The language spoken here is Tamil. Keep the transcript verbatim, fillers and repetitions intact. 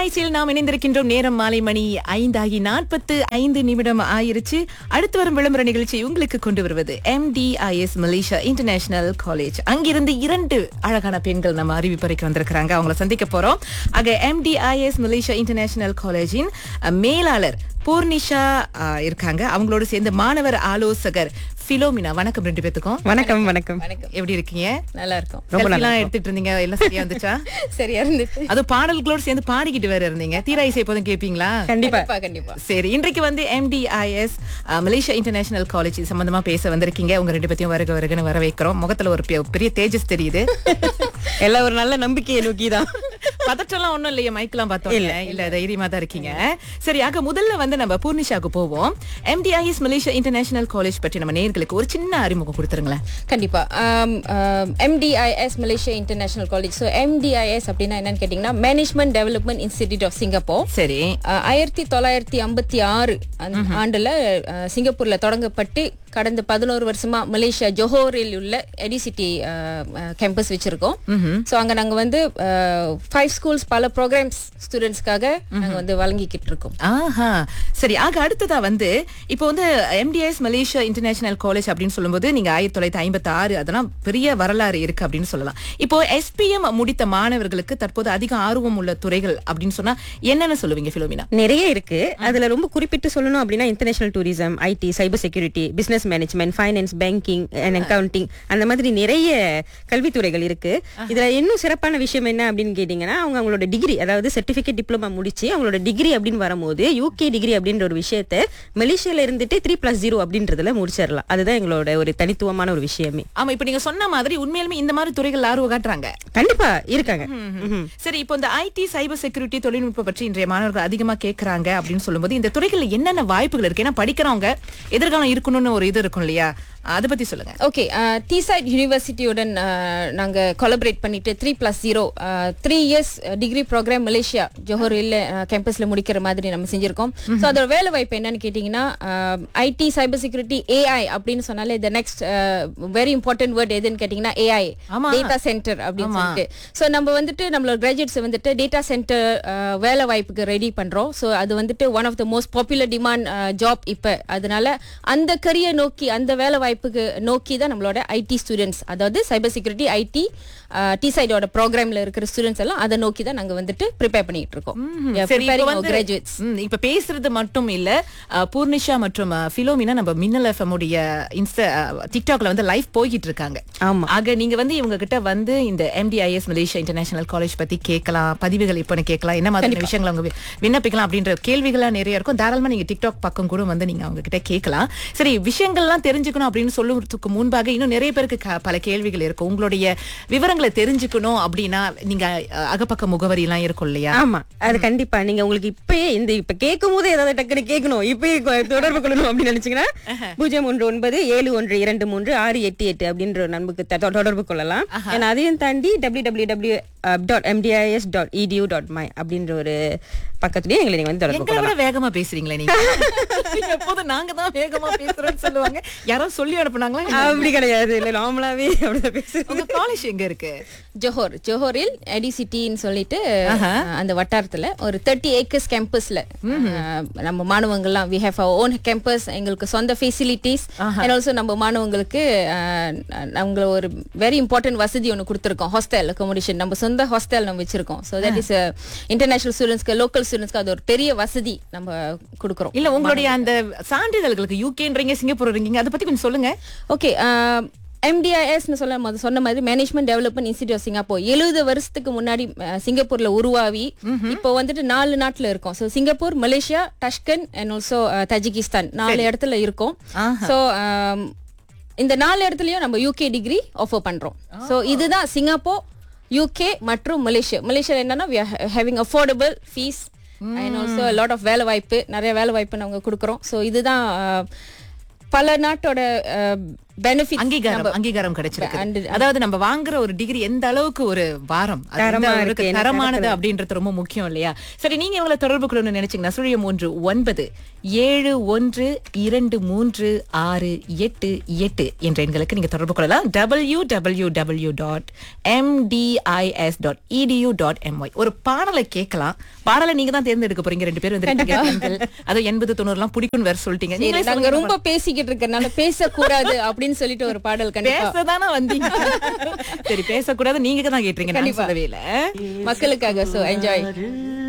தீராய்ச்சியில் நாம் இணைந்திருக்கின்றோம். நேரம் மாலை மணி ஐந்தாகி நாற்பத்து ஐந்து நிமிடம் ஆயிருச்சு. அடுத்து வரும் விளம்பர நிகழ்ச்சி உங்களுக்கு கொண்டு வருவது எம்டிஐஎஸ் மலேசியா இன்டர்நேஷனல் காலேஜ். அங்கிருந்து இரண்டு அழகான பெண்கள் நம்ம அறிவிப்பறைக்கு வந்திருக்கிறாங்க. அவங்கள சந்திக்க போறோம். ஆக எம்டிஐஎஸ் மலேசியா இன்டர்நேஷனல் காலேஜின் மேலாளர் பூர்ணிஷா அஹ், இருக்காங்க. அவங்களோடு சேர்ந்து மாணவர் ஆலோசகர் பிலோமினா. வணக்கம் ரெண்டு பேத்துக்கும். வணக்கம் வணக்கம் எப்படி இருக்கீங்க? நல்லா இருக்கும். ரொம்ப நல்லா எடுத்துட்டு இருந்தீங்க. எல்லாம் சரியா இருந்துச்சா? சரியா இருந்துச்சு. அது பாடல்களோடு சேர்ந்து பாடிக்கிட்டு வேற இருந்தீங்க. தீராயிசை எப்போதும் கேப்பீங்களா? கண்டிப்பா கண்டிப்பா கண்டிப்பா. சரி, இன்றைக்கு வந்து எம்டிஐஎஸ் மலேசியா இன்டர்நேஷனல் காலேஜ் சம்பந்தமா பேச வந்திருக்கீங்க. உங்க ரெண்டு பேத்தையும் வருக வருகன்னு வர வைக்கிறோம். முகத்துல ஒரு பெ- பெரிய தேஜஸ் தெரியுது. எல்லாம் ஒரு நல்ல நம்பிக்கையை நோக்கிதான். பதற்றம்லாம் ஒண்ணும் இல்லையா? மைக்கெல்லாம் பார்த்தோம் இல்ல இல்ல தைரியமா தான் இருக்கீங்க. சரி, ஆக முதல்ல வந்து நம்ம பூர்ணிஷாக்கு போவோம். எம்டிஐஎஸ் மலேசியா இன்டர்நேஷனல் காலேஜ் பற்றி நம்ம நேயர்களுக்கு ஒரு சின்ன அறிமுகம் கொடுத்துருங்களேன். கண்டிப்பா. MTIS Malaysia international college. So MTIS அப்படின்னா என்னன்னு கேட்டீங்கன்னா management development institute of Singapore. சரி, ஆயிரத்தி தொள்ளாயிரத்தி ஐம்பத்தி ஆறு ஆண்டுல அஹ், சிங்கப்பூர்ல தொடங்கப்பட்டு கடந்த பதினோரு வருஷமா மலேசியா ஜோஹோரில் உள்ள எடிசிட்டி கேம்பஸ் வச்சிருக்கோம். ஸோ அங்க நாங்க வந்து ஃபைவ் ஸ்கூல்ஸ் பல ப்ரோக்ராம்ஸ் ஸ்டூடெண்ட்ஸ்க்காக நாங்க வந்து வழங்கிக்கிட்டு இருக்கோம். ஆஹா, சரி. ஆக அடுத்ததா வந்து இப்போ வந்து எம்டிஐஎஸ் மலேசியா இன்டர்நேஷனல் காலேஜ் அப்படின்னு சொல்லும்போது நீங்க ஆயிரத்தி தொள்ளாயிரத்தி ஐம்பத்தி ஆறு அதெல்லாம் பெரிய வரலாறு இருக்கு அப்படின்னு சொல்லலாம். இப்போ எஸ்பிஎம் முடித்த மாணவர்களுக்கு தற்போது அதிக ஆர்வம் உள்ள துறைகள் அப்படின்னு சொன்னா என்னன்னு சொல்லுவீங்க பிலோமினா? நிறைய இருக்கு. அதுல ரொம்ப குறிப்பிட்டு சொல்லணும் அப்படின்னா international tourism, ID, cyber security, business management, finance, banking and accounting, அந்த மாதிரி நிறைய கல்வித்துறைகள் இருக்கு. இதுல இன்னும் சிறப்பான விஷயம் என்ன அப்படின்னு கேட்டீங்கன்னா அவங்க அவங்களோட டிகிரி, அதாவது சர்டிபிகேட் டிப்ளமா முடிச்சு அவங்களோட டிகிரி அப்படின்னு வரும்போது யூகே டிகிரி அப்படின்ற ஒரு விஷயத்தை மலேசியால இருந்துட்டு த்ரீ பிளஸ் ஜீரோ அப்படின்றதுல முடிச்சிடலாம். அதுதான் எங்களோட ஒரு தனித்துவமான ஒரு விஷயமே. ஆமா, இப்ப நீங்க சொன்ன மாதிரி உண்மையிலுமே இந்த மாதிரி துறைகள் ஆர்வம் காட்டுறாங்க. கண்டிப்பா இருக்காங்க. ம்ஹும். சரி, இப்போ இந்த ஐடி சைபர் செக்யூரிட்டி தொழில்நுட்பம் பற்றி இன்றைய மாணவர்கள் அதிகமா கேட்கறாங்க அப்படின்னு சொல்லும்போது இந்த துறைகள்ல என்னென்ன வாய்ப்புகள் இருக்கு? ஏன்னா படிக்கிறவங்க எதிர்காலம் இருக்கணும்னு ஒரு இது இருக்கும் இல்லையா? அதை பத்தி சொல்லுங்க. ஓகே, டீசைட் யூனிவர்சிட்டியுடன் நாங்க கொலபரேட் பண்ணிட்டு three plus zero three years degree program Malaysia ஜோஹரில் கேம்பஸ்ல முடிக்கிற மாதிரி நம்ம செஞ்சிருக்கோம். ஸோ அதோட வேலை வாய்ப்பு என்னன்னு கேட்டீங்கன்னா ஐடி சைபர் செக்யூரிட்டி ஏஐ அப்படின்னு சொன்னாலே இந்த நெக்ஸ்ட் வெரி இம்பார்ட்டன்ட் வேர்ட் எதுன்னு கேட்டீங்கன்னா ஏஐ, ஆமா. டேட்டா சென்டர் அப்படின்னு சொல்லிட்டு. ஸோ நம்ம வந்துட்டு நம்மளோட கிராஜுவேட்ஸ் வந்துட்டு டேட்டா சென்டர் வேலை வாய்ப்புக்கு ரெடி பண்றோம். ஸோ அது வந்துட்டு one of the most popular demand job இப்ப. அதனால அந்த கரியர் நோக்கி அந்த வேலை வாய்ப்புக்கு நோக்கி தான் நம்மளோட ஐடி ஸ்டூடெண்ட்ஸ், அதாவது சைபர் செக்யூரிட்டி ஐடி டிசைடோட ப்ரோக்ராம்ல இருக்கிற ஸ்டூடெண்ட்ஸ் எல்லாம் அதை நோக்கி தான் நாங்க வந்துட்டு ப்ரிப்பேர் பண்ணிட்டு இருக்கோம். சரி, இப்ப வந்து கிராஜுவேட்ஸ் ம், இப்ப பேசுறது மட்டும் இல்ல, அஹ், பூர்ணிஷா மற்றும் அஹ், பிலோமினா நம்ம மின்னல் எஃப்எம் உடைய இன்ஸ்டா டிக்டாக்ல வந்து லைவ் போய்கிட்டு இருக்காங்க. ஆமா. ஆக நீங்க வந்து இவங்க கிட்ட வந்து இந்த எம்டிஐஎஸ் மலேசியா இன்டர்நேஷனல் காலேஜ் பத்தி கேட்கலாம், பதிவுகள் இப்ப கேட்கலாம், என்ன மாதிரி விஷயங்களை அவங்க வி- விண்ணப்பிக்கலாம் அப்படின்ற கேள்விகளா நிறைய இருக்கும். தாராளமா நீங்க டிக்டாக் பக்கம் கூட வந்து நீங்க அவங்க கிட்ட கேட்கலாம். சரி, விஷயங்கள்லாம் தெரிஞ்சுக்கணும் அப்படின்னு சொல்லுறதுக்கு முன்பாக இன்னும் நிறைய பேருக்கு க- பல கேள்விகள் இருக்கும். உங்களுடைய விவரங்களை தெரிஞ்சுக்கணும் அப்படின்னா நீங்க அஹ், அகப்பக்க முகவரி எல்லாம் இருக்கும் இல்லையா? ஆமா, அது கண்டிப்பா நீங்க உங்களுக்கு இப்பயே இந்த இப்ப கேட்கும் போது ஏதாவது டக்குனு கேட்கணும், இப்பயே கொ- தொடர்பு கொள்ளணும் அப்படின்னு நினைச்சீங்கன்னா பூஜ்ஜியம் ஒன்று ஒன்பது ஏழு ஒன்று இரண்டு மூன்று ஆறு எட்டு எட்டு அப்படின்ற ஒரு நண்புக்கு த- தொ- தொடர்பு கொள்ளலாம். ஏன்னா அதையும் தாண்டி W W W dot MTIS dot edu dot my அப்படின்ற ஒரு பக்கத்துலயே எங்களை நீங்க வந்து தொடர்பு எங்களை கொள்ளலாம். விட வேகமா பேசுறீங்களே நீங்க. எப்போதும் நாங்க தான் வேகமா பேசுறோம்னு சொல்லுவாங்க. யாரோ சொல்லி அனுப்புனாங்களா? அப்படி கிடையாது, இல்ல நார்மலாவே அப்படிதான் பேசுறேன். உங்க காலேஜ் எங்க இருக்கு? ஜோஹர் ஜோஹரில் எடிசிட்டின்னு சொல்லிட்டு அஹ், அந்த வட்டாரத்துல ஒரு தேர்ட்டி ஏக்கர்ஸ் கேம்பஸ்ல நம்ம மாணவங்கள்லாம் we have our own campus, எங்களுக்கு சொந்த ஃபெசிலிட்டிஸ் அண்ட் ஆல்சோ நம்ம மாணவங்களுக்கு அஹ், அவங்கள ஒரு வெரி இம்பார்ட்டன்ட் வசதி ஒன்று கொடுத்துருக்கோம். ஹாஸ்டல் அக்கமடேஷன், நம்ம சொந்த ஹாஸ்டல் நம்ம வச்சிருக்கோம். ஸோ தட் இஸ் இன்டர்நேஷனல் ஸ்டூடெண்ட்ஸ்க்கு, லோக்கல் ஸ்டூடெண்ட்ஸ்க்கு அது ஒரு பெரிய வசதி நம்ம கொடுக்குறோம். இல்ல, உங்களுடைய அந்த சான்றிதழ்களுக்கு யூகேன்றீங்க, சிங்கப்பூர் இருக்கீங்க, அதை பத்தி கொஞ்சம் சொல்லுங்க. ஓகே, எம்டிஐஎஸ் சொல்ல மொத சொன்ன மாதிரி management development institute of Singapore எழுபது வருஷத்துக்கு முன்னாடி அஹ், சிங்கப்பூர்ல உருவாவி இப்போ வந்துட்டு நாலு நாட்டுல இருக்கோம். So Singapore, Malaysia, டஷ்கன் and also Tajikistan நாலு இடத்துல இருக்கோம். ஸோ இந்த நாலு இடத்துலயும் நம்ம யூகே டிகிரி ஆஃபர் பண்றோம். ஸோ இதுதான் சிங்கப்பூர், யூகே மற்றும் மலேசியா. மலேசியா என்னன்னா we are having affordable fees and also a lot of வேலை வாய்ப்பு, நிறைய வேலை வாய்ப்பு நாங்க கொடுக்குறோம். ஸோ இதுதான் அஹ், பல நாட்டோட பெனிஃபிட் அங்கீகாரம் அங்கீகாரம் கிடைச்சிருக்கு. அதாவது நம்ம வாங்குற ஒரு டிகிரி எந்த அளவுக்கு ஒரு வாரம் அது எந்த தரமா அளவுக்கு இருக்கு, தரமானது அப்படின்றது ரொம்ப முக்கியம் இல்லையா? சரி, நீங்க இவங்களை தொடர்பு கொள்ளணும்னு நினைச்சீங்கன்னா சுழியம் ஒன்று ஒன்பது ஏழு ஒன்று இரண்டு மூன்று ஆறு எட்டு எட்டு என்ற எண்களுக்கு நீங்க தொடர்பு கொள்ளலாம். W W W dot MTIS dot edu dot MY. ஒரு பாடலை கேட்கலாம். பாடலை நீங்க தான் தேர்ந்தெடுக்க போறீங்க. ரெண்டு பேரும் வந்து அது எண்பது தொண்ணூறு எல்லாம் பிடிக்கும் வேற சொல்லிட்டீங்க. நீங்களே நாங்க சொல்லுங்க. ரொம்ப பேசிக்கிட்டு இருக்கறனால பேசக்கூடாது அப்படின்னு சொல்லிட்டு ஒரு பாடல் கண்டிப்பா பேசதானே வந்தீங்க. சரி, பேசக்கூடாது நீங்க தான் கேட்டீங்க, நான் சொல்லவே இல்ல. மக்களுக்காக. So enjoy.